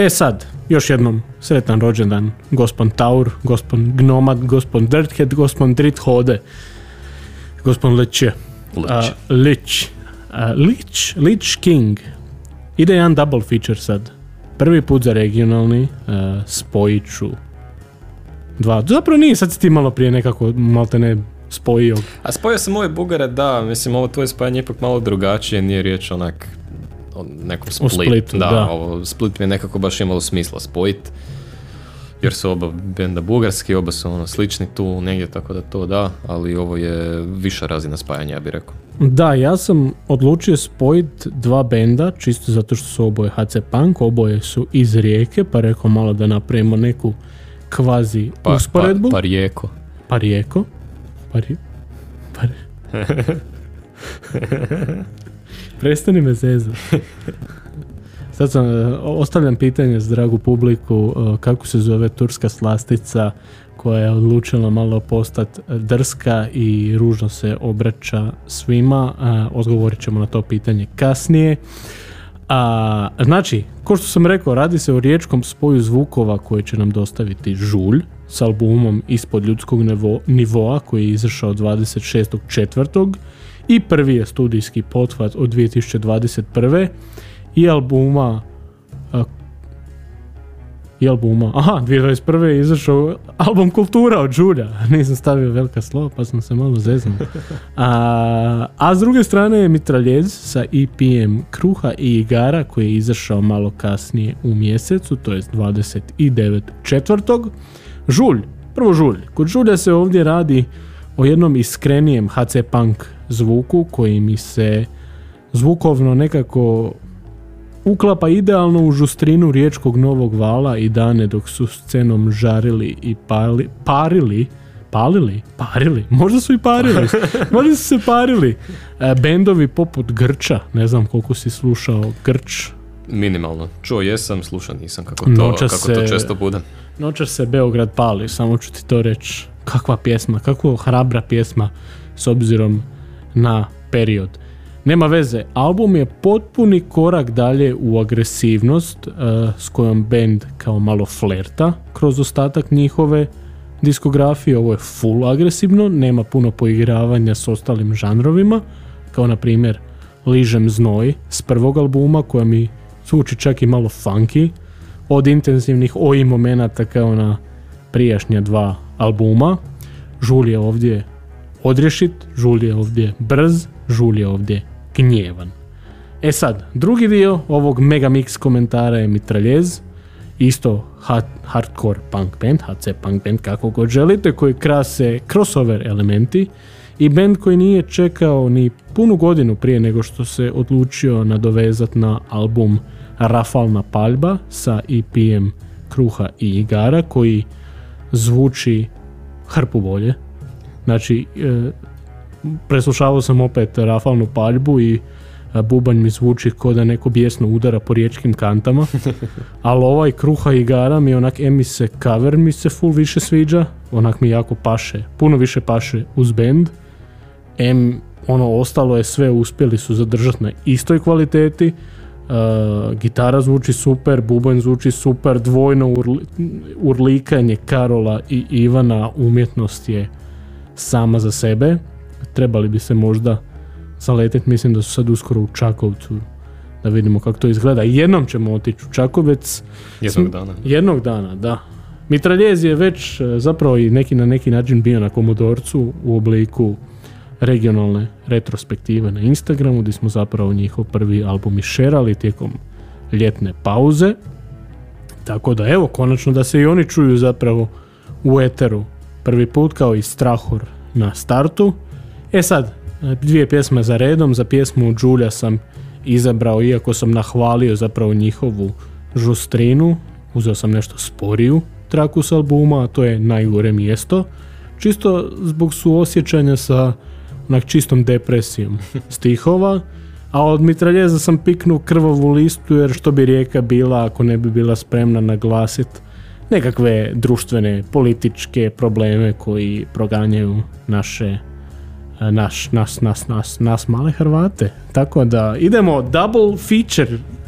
Sad, još jednom sretan rođendan gospon Taur, gospon Gnomad, gospon Dirthead, gospon Drithode, gospon Lich King. Ide jedan double feature sad. Prvi put za regionalni, spojit ću dva. Zapravo nije, sad si ti malo prije nekako malte ne spojio. A spojio sam ove Bugare, da, mislim ovo tvoje spajanje je ipak malo drugačije, nije riječ onak o nekom Splitu. Da, ovo Split mi je nekako baš imalo smisla spojit, jer su oba benda bugarski, oba su ono slični tu negdje, tako da to da, ali ovo je viša razina spajanja, ja bih rekao. Da, ja sam odlučio spojiti dva benda, čisto zato što su oboje HC Punk, oboje su iz Rijeke, pa rekao malo da napravimo neku kvazi usporedbu. Parijeko. Prestani me zezati. Sad ostavljam pitanje za dragu publiku, kako se zove turska slastica koja je odlučila malo postati drska i ružno se obraća svima. Odgovorit ćemo na to pitanje kasnije. Znači, kao što sam rekao, radi se o riječkom spoju zvukova koje će nam dostaviti Žulj s albumom Ispod ljudskog nivoa koji je izašao 26.4. i prvi je studijski pothvat od 2021. I albuma 2021. je izašao album Kultura od Žulja. Nisam stavio velika slova pa sam se malo zeznao. A s druge strane je Mitraljez sa EP-em Kruha i igara koji je izašao malo kasnije u mjesecu, to je 29.4. Prvo Žulj. Kod Žulja se ovdje radi o jednom iskrenijem HC Punk zvuku koji mi se zvukovno nekako uklapa idealno u žustrinu riječkog Novog Vala i dane dok su scenom žarili i parili, možda su i parili, možda su se parili. Bendovi poput Grča, ne znam koliko si slušao Grč. Minimalno, čuo jesam, slušao nisam, kako to često bude. Noćas se Beograd pali, samo ću ti to reći. Kakva pjesma, kakva hrabra pjesma s obzirom na period. Nema veze, album je potpuni korak dalje u agresivnost s kojom band kao malo flerta kroz ostatak njihove diskografije. Ovo je full agresivno, nema puno poigravanja s ostalim žanrovima, kao na primjer Ližem znoj s prvog albuma koja mi zvuči čak i malo funky, od intenzivnih OI momenata kao na prijašnja dva albuma. Žulj je ovdje odrješit, Žulj je ovdje brz, Žulj je ovdje gnjevan. Sad, drugi dio ovog mega mix komentara je Mitraljez, isto hardcore punk band, HC punk band kako god želite, koji krase crossover elementi i band koji nije čekao ni punu godinu prije nego što se odlučio nadovezati na album Rafalna paljba sa EP-em Kruha i igara koji zvuči hrpu bolje. Znači, preslušavao sam opet Rafalnu paljbu i bubanj mi zvuči kao da neko bijesno udara po riječkim kantama, ali ovaj Kruha i igara mi onak cover mi se full više sviđa, onak mi jako paše, puno više paše uz band. Ostalo je sve, uspjeli su zadržati na istoj kvaliteti. Gitara zvuči super, bubanj zvuči super, dvojno urlikanje Karola i Ivana, umjetnost je sama za sebe. Trebali bi se možda zaletiti, mislim da su sad uskoro u Čakovcu, da vidimo kako to izgleda. Jednom ćemo otići u Čakovec. Jednog dana, da. Mitraljez je već zapravo i na neki način bio na Komodorcu u obliku regionalne retrospektive na Instagramu, gdje smo zapravo njihov prvi album išerali tijekom ljetne pauze. Tako da evo, konačno da se i oni čuju zapravo u eteru prvi put kao i Strahor na startu. Sad, dvije pjesme za redom. Za pjesmu Žulja sam izabrao, iako sam nahvalio zapravo njihovu žustrinu, uzeo sam nešto sporiju traku s albuma, a to je Najgore mjesto. Čisto zbog suosjećanja sa čistom depresijom stihova, a od Mitraljeza sam piknuo Krvavu listu, jer što bi Rijeka bila ako ne bi bila spremna naglasiti nekakve društvene, političke probleme koji proganjaju nas male Hrvate. Tako da idemo double feature